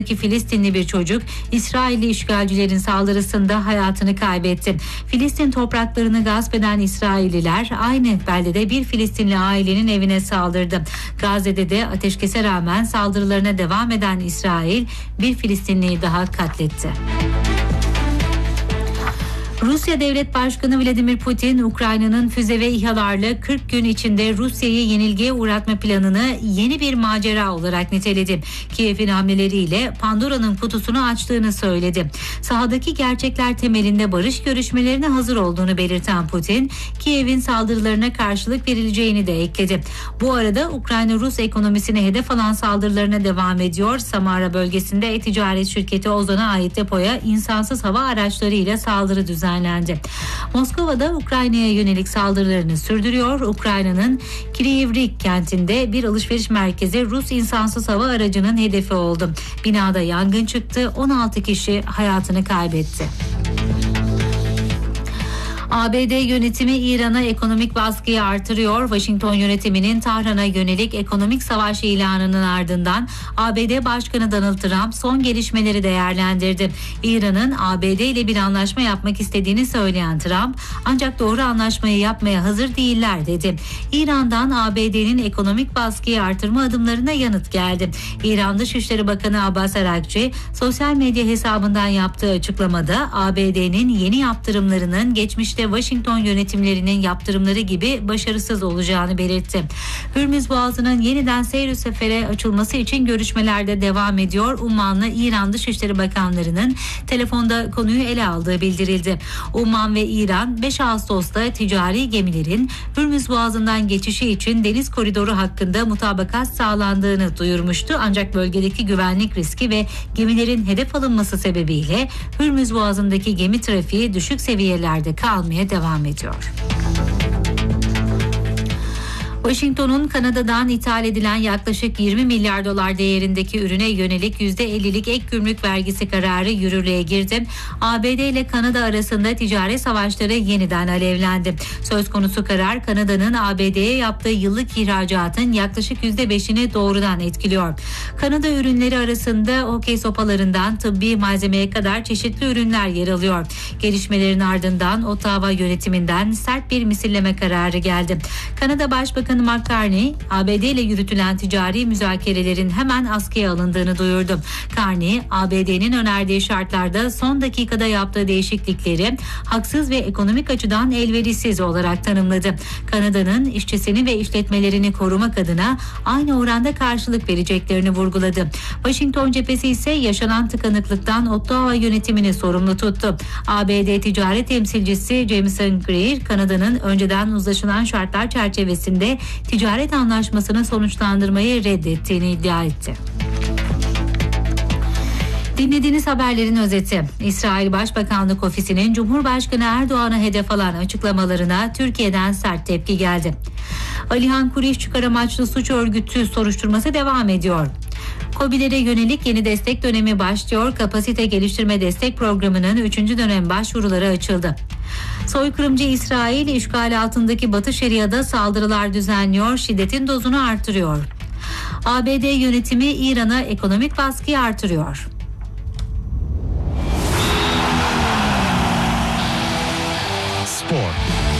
Filistinli bir çocuk İsrailli işgalcilerin saldırısında hayatını kaybetti. Filistin topraklarını gasp eden İsrailliler aynı beldede bir Filistinli ailenin evine saldırdı. Gazze'de de ateşkese rağmen saldırılarına devam eden İsrail bir Filistinliyi daha katletti. Rusya Devlet Başkanı Vladimir Putin, Ukrayna'nın füze ve İHA'larla 40 gün içinde Rusya'yı yenilgiye uğratma planını yeni bir macera olarak niteledi. Kiev'in hamleleriyle Pandora'nın kutusunu açtığını söyledi. Sahadaki gerçekler temelinde barış görüşmelerine hazır olduğunu belirten Putin, Kiev'in saldırılarına karşılık verileceğini de ekledi. Bu arada Ukrayna Rus ekonomisine hedef alan saldırılarına devam ediyor. Samara bölgesinde ticaret şirketi Ozan'a ait depoya insansız hava araçlarıyla saldırı düzenlendi. Moskova'da Ukrayna'ya yönelik saldırılarını sürdürüyor. Ukrayna'nın Kryvyi kentinde bir alışveriş merkezi Rus insansız hava aracının hedefi oldu. Binada yangın çıktı. 16 kişi hayatını kaybetti. ABD yönetimi İran'a ekonomik baskıyı artırıyor. Washington yönetiminin Tahran'a yönelik ekonomik savaş ilanının ardından ABD Başkanı Donald Trump son gelişmeleri değerlendirdi. İran'ın ABD ile bir anlaşma yapmak istediğini söyleyen Trump, ancak doğru anlaşmayı yapmaya hazır değiller dedi. İran'dan ABD'nin ekonomik baskıyı artırma adımlarına yanıt geldi. İran Dışişleri Bakanı Abbas Araghchi sosyal medya hesabından yaptığı açıklamada ABD'nin yeni yaptırımlarının geçmişte Washington yönetimlerinin yaptırımları gibi başarısız olacağını belirtti. Hürmüz Boğazı'nın yeniden seyir sefere açılması için görüşmeler de devam ediyor. Umman'la İran Dışişleri Bakanlarının telefonda konuyu ele aldığı bildirildi. Umman ve İran 5 Ağustos'ta ticari gemilerin Hürmüz Boğazı'ndan geçişi için deniz koridoru hakkında mutabakat sağlandığını duyurmuştu. Ancak bölgedeki güvenlik riski ve gemilerin hedef alınması sebebiyle Hürmüz Boğazı'ndaki gemi trafiği düşük seviyelerde kalmaya devam ediyor. Washington'un Kanada'dan ithal edilen yaklaşık 20 milyar dolar değerindeki ürüne yönelik %50'lik ek gümrük vergisi kararı yürürlüğe girdi. ABD ile Kanada arasında ticaret savaşları yeniden alevlendi. Söz konusu karar Kanada'nın ABD'ye yaptığı yıllık ihracatın yaklaşık %5'ini doğrudan etkiliyor. Kanada ürünleri arasında hokey sopalarından tıbbi malzemeye kadar çeşitli ürünler yer alıyor. Gelişmelerin ardından Ottawa yönetiminden sert bir misilleme kararı geldi. Kanada Başbakanı Carney, ABD ile yürütülen ticari müzakerelerin hemen askıya alındığını duyurdu. Carney, ABD'nin önerdiği şartlarda son dakikada yaptığı değişiklikleri haksız ve ekonomik açıdan elverişsiz olarak tanımladı. Kanada'nın işçisini ve işletmelerini korumak adına aynı oranda karşılık vereceklerini vurguladı. Washington cephesi ise yaşanan tıkanıklıktan Ottawa yönetimini sorumlu tuttu. ABD ticaret temsilcisi Jameson Greer, Kanada'nın önceden uzlaşılan şartlar çerçevesinde ticaret anlaşmasını sonuçlandırmayı reddettiğini iddia etti. Dinlediğiniz haberlerin özeti. İsrail Başbakanlık Ofisi'nin Cumhurbaşkanı Erdoğan'a hedef alan açıklamalarına Türkiye'den sert tepki geldi. Alihan Kuriş çıkar amaçlı suç örgütü soruşturması devam ediyor. KOBİ'lere yönelik yeni destek dönemi başlıyor. Kapasite geliştirme destek programının 3. dönem başvuruları açıldı. Soykırımcı İsrail işgal altındaki Batı Şeria'da saldırılar düzenliyor, şiddetin dozunu artırıyor. ABD yönetimi İran'a ekonomik baskıyı artırıyor. Spor.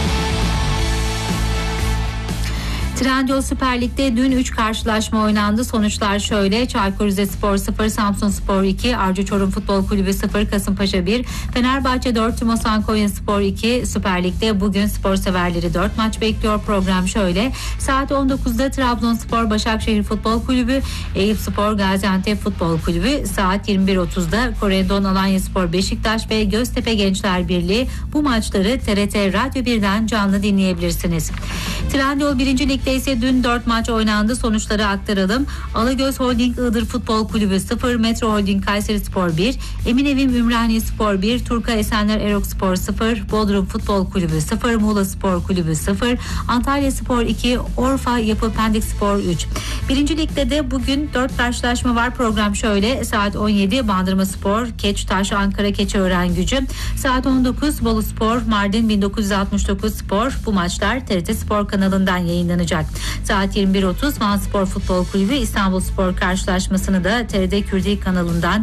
Trendyol Süper Lig'de dün 3 karşılaşma oynandı. Sonuçlar şöyle: Çaykur Rizespor 0, Samsunspor 2, Arca Çorum Futbol Kulübü 0, Kasımpaşa 1, Fenerbahçe 4, Tümosan Konyaspor 2. Süper Lig'de bugün spor severleri 4 maç bekliyor. Program şöyle: saat 19'da Trabzonspor Başakşehir Futbol Kulübü, Eyüpspor Gaziantep Futbol Kulübü, saat 21.30'da Korendon Alanyaspor Beşiktaş ve Göztepe Gençler Birliği. Bu maçları TRT Radyo 1'den canlı dinleyebilirsiniz. Trendyol 1. Lig'de ise dün 4 maç oynandı. Sonuçları aktaralım. Alagöz Holding Iğdır Futbol Kulübü 0, Metro Holding Kayserispor 1, Eminevim Ümraniyespor 1, Turka Esenler Erokspor 0, Bodrum Futbol Kulübü 0, Muğla Spor Kulübü 0, Antalyaspor 2, Orfa Yapı Pendikspor 3. 1. Lig'de de bugün 4 karşılaşma var. Program şöyle: saat 17 Bandırmaspor Keçtaş Ankara Keçiören Gücü, saat 19 Boluspor Mardin 1969 Spor. Bu maçlar TRT Spor kanalından yayınlanacak. oynanacak. Saat 21.30 Vanspor Futbol Kulübü İstanbulspor karşılaşmasını da TRT Kürdi kanalından